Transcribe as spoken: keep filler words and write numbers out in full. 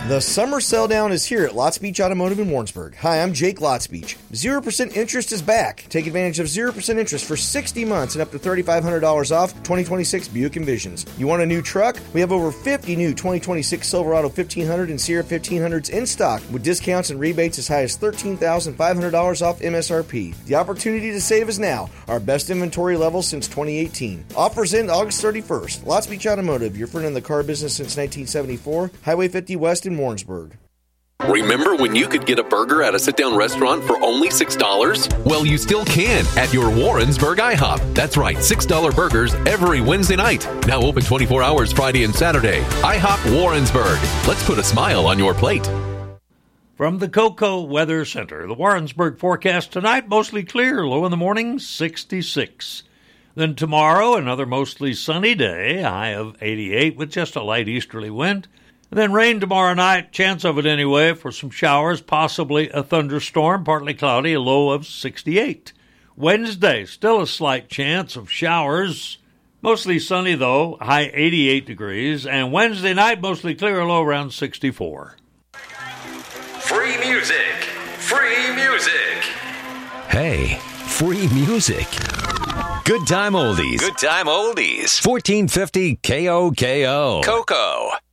The summer sell down is here at Lots Beach Automotive in Warrensburg. Hi, I'm Jake Lots Beach. zero percent interest is back. Take advantage of zero percent interest for sixty months and up to three thousand five hundred dollars off twenty twenty-six Buick Envisions. You want a new truck? We have over fifty new twenty twenty-six Silverado fifteen hundred and Sierra fifteen hundreds in stock with discounts and rebates as high as thirteen thousand five hundred dollars off M S R P. The opportunity to save is now. Our best inventory level since twenty eighteen. Offers end August thirty-first. Lots Beach Automotive, your friend in the car business since nineteen seventy-four. Highway fifty West in Warrensburg. Remember when you could get a burger at a sit-down restaurant for only six dollars? Well, you still can at your Warrensburg IHOP. That's right, six dollar burgers every Wednesday night. Now open twenty-four hours Friday and Saturday. IHOP Warrensburg. Let's put a smile on your plate. From the Cocoa Weather Center, the Warrensburg forecast tonight, mostly clear, low in the morning, sixty-six. Then tomorrow, another mostly sunny day, high of eighty-eight with just a light easterly wind. Then rain tomorrow night, chance of it anyway, for some showers, possibly a thunderstorm, partly cloudy, a low of sixty-eight. Wednesday, still a slight chance of showers, mostly sunny though, high eighty-eight degrees, and Wednesday night, mostly clear, a low around sixty-four. Free music, free music. Hey, free music. Good time oldies. Good time oldies. fourteen fifty K O K O. Cocoa.